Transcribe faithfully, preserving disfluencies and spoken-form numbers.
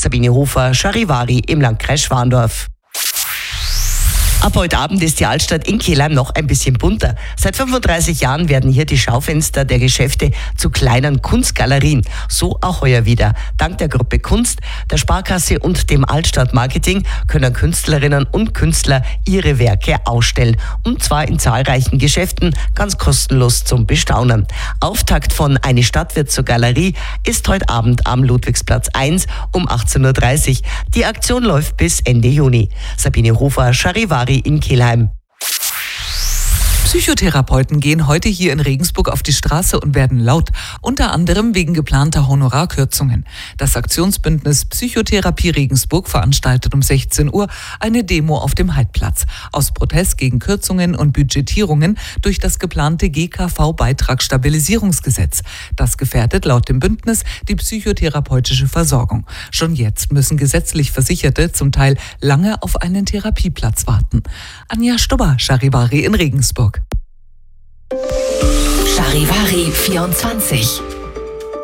Sabine Hofer, Charivari im Landkreis Schwandorf. Ab heute Abend ist die Altstadt in Kelheim noch ein bisschen bunter. Seit fünfunddreißig Jahren werden hier die Schaufenster der Geschäfte zu kleinen Kunstgalerien. So auch heuer wieder. Dank der Gruppe Kunst, der Sparkasse und dem Altstadtmarketing können Künstlerinnen und Künstler ihre Werke ausstellen. Und zwar in zahlreichen Geschäften, ganz kostenlos zum Bestaunen. Auftakt von Eine Stadt wird zur Galerie ist heute Abend am Ludwigsplatz eins um achtzehn Uhr dreißig. Die Aktion läuft bis Ende Juni. Sabine Hofer, Charivari in Kelheim. Psychotherapeuten gehen heute hier in Regensburg auf die Straße und werden laut, unter anderem wegen geplanter Honorarkürzungen. Das Aktionsbündnis Psychotherapie Regensburg veranstaltet um sechzehn Uhr eine Demo auf dem Heidplatz. Aus Protest gegen Kürzungen und Budgetierungen durch das geplante G K V-Beitragsstabilisierungsgesetz. Das gefährdet laut dem Bündnis die psychotherapeutische Versorgung. Schon jetzt müssen gesetzlich Versicherte zum Teil lange auf einen Therapieplatz warten. Anja Stubber, Charivari in Regensburg. Charivari vierundzwanzig